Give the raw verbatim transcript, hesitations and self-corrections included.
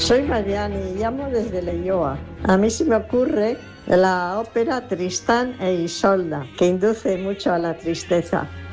Soy Mariani y llamo desde Leioa. A mí se me ocurre la ópera Tristán e Isolda, que induce mucho a la tristeza.